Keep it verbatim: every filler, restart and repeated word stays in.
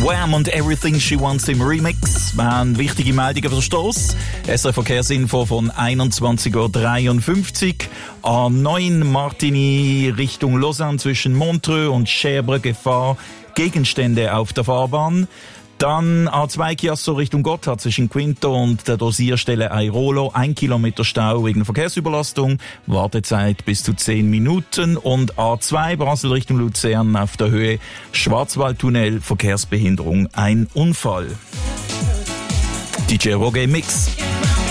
Wham! Und Everything She Wants im Remix. Wir haben wichtige Meldungen für den Stoss. S R Verkehrsinfo von einundzwanzig Uhr dreiundfünfzig. A neun Martigny Richtung Lausanne zwischen Montreux und Cherbourg Gefahr. Gegenstände auf der Fahrbahn. Dann A zwei Chiasso Richtung Gotthard zwischen Quinto und der Dosierstelle Airolo. Ein Kilometer Stau wegen Verkehrsüberlastung. Wartezeit bis zu zehn Minuten. Und A zwei Basel Richtung Luzern auf der Höhe Schwarzwaldtunnel. Verkehrsbehinderung. Ein Unfall. D J Roger Mix.